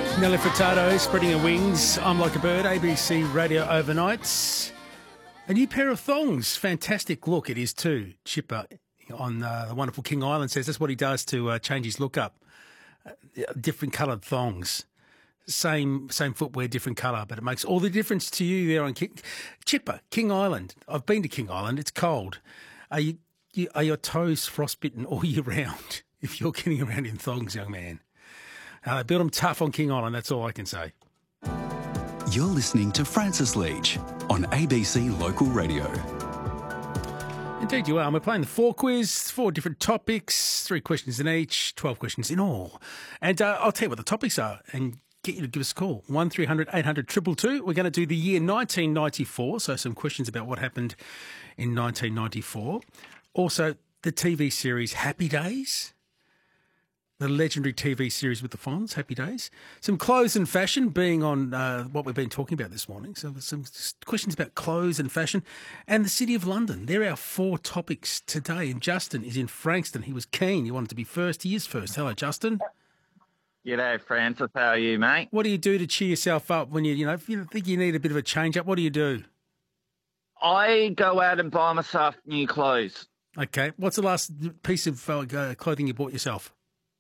Nelly Furtado, Spreading Her Wings. I'm Like a Bird, ABC Radio Overnights. A new pair of thongs. Fantastic look it is too. Chipper on the wonderful King Island says that's what he does to change his look up. Different coloured thongs. Same footwear, different colour, but it makes all the difference to you there on Chipper, King Island. I've been to King Island. It's cold. Are your toes frostbitten all year round if you're getting around in thongs, young man? Build them tough on King Island, that's all I can say. You're listening to Francis Leach on ABC Local Radio. Indeed you are. And we're playing the 4 quiz, 4 different topics, 3 questions in each, 12 questions in all. And I'll tell you what the topics are and get you to give us a call. 1300 800 222. We're going to do the year 1994, so some questions about what happened in 1994. Also, the TV series Happy Days. The legendary TV series with the Fonz, Happy Days. Some clothes and fashion being on what we've been talking about this morning. So some questions about clothes and fashion and the City of London. They're our 4 topics today. And Justin is in Frankston. He was keen. He wanted to be first. He is first. Hello, Justin. G'day, Francis. How are you, mate? What do you do to cheer yourself up when if you think you need a bit of a change up? What do you do? I go out and buy myself new clothes. Okay. What's the last piece of clothing you bought yourself?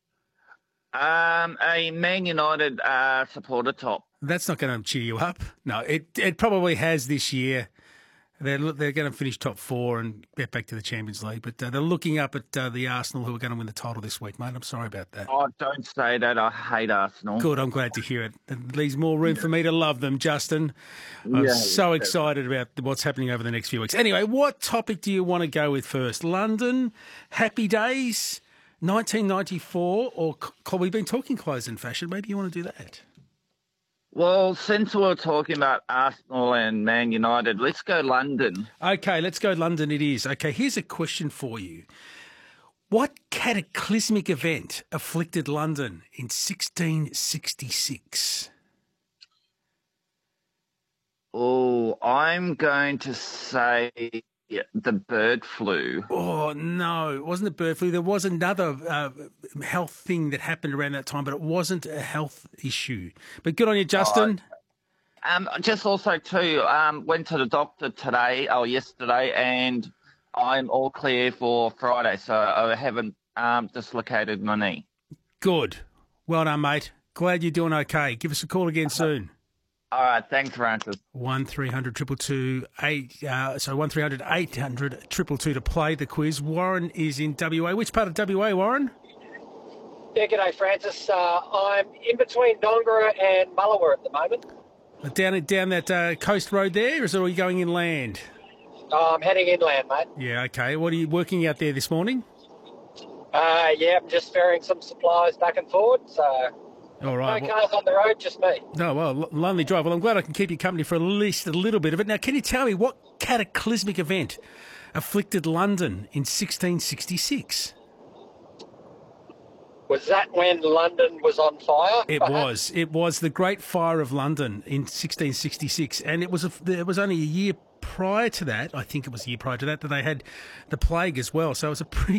A Man United supporter top. That's not going to cheer you up. No, it probably has this year. They're going to finish top 4 and get back to the Champions League, but they're looking up at the Arsenal, who are going to win the title this week, mate. I'm sorry about that. Oh, don't say that. I hate Arsenal. Good, I'm glad to hear it. It leaves more room for me to love them, Justin. I'm so excited about what's happening over the next few weeks. Anyway, what topic do you want to go with first? London, Happy Days, 1994, or we've been talking clothes and fashion. Maybe you want to do that. Well, since we're talking about Arsenal and Man United, let's go London. Okay, let's go London it is. Okay, here's a question for you. What cataclysmic event afflicted London in 1666? Oh, I'm going to say the bird flu. Oh, no, it wasn't the bird flu. There was another health thing that happened around that time, but it wasn't a health issue. But good on you, Justin. Just also, too, went to the doctor yesterday, and I'm all clear for Friday, so I haven't dislocated my knee. Good. Well done, mate. Glad you're doing okay. Give us a call again soon. All right, thanks, Francis. 1300 222 1300 800 222 to play the quiz. Warren is in WA. Which part of WA, Warren? Yeah, g'day, Francis. I'm in between Dongara and Mullawa at the moment. Down that coast road there, or are you going inland? I'm heading inland, mate. Yeah, okay. What are you working out there this morning? Yeah, I'm just ferrying some supplies back and forward, so... All right. No cars on the road, just me. No, well, lonely drive. Well, I'm glad I can keep you company for at least a little bit of it. Now, can you tell me what cataclysmic event afflicted London in 1666? Was that when London was on fire? It was. It was the Great Fire of London in 1666, and it was only a year prior to that. I think it was a year prior to that they had the plague as well. So it was a pretty